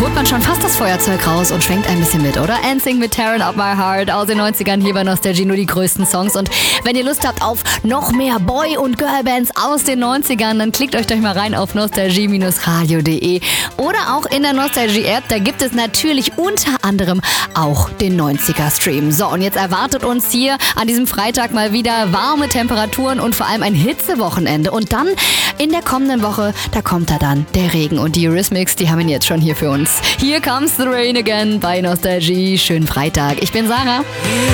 holt man schon fast das Feuerzeug raus und schwenkt ein bisschen mit, oder? NSYNC mit Tearing Up My Heart aus den 90ern hier bei Nostalgie, nur die größten Songs. Und wenn ihr Lust habt auf noch mehr Boy- und Girlbands aus den 90ern, dann klickt euch doch mal rein auf nostalgie-radio.de oder auch in der Nostalgie-App. Da gibt es natürlich unter anderem auch den 90er-Stream. So, und jetzt erwartet uns hier an diesem Freitag mal wieder warme Temperaturen und vor allem ein Hitzewochenende. Und dann in der kommenden Woche, da kommt da dann der Regen. Und die Eurythmics, die haben ihn jetzt schon hier für uns. Here comes the rain again bei Nostalgie. Schönen Freitag. Ich bin Sarah.